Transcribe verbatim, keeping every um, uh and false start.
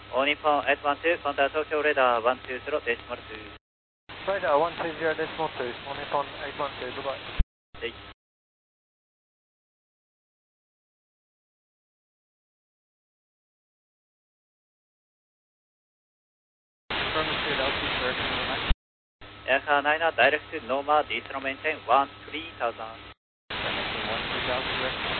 All Nippon eight one two, contact Tokyo radar one two zero decimal two. Radar one two zero decimal two, All Nippon eight one two, bye bye. はい。 Affirmative, altitude correction, overnight. Aircar niner direct to Noma, diesel maintain one three thousand. One three thousand, correction.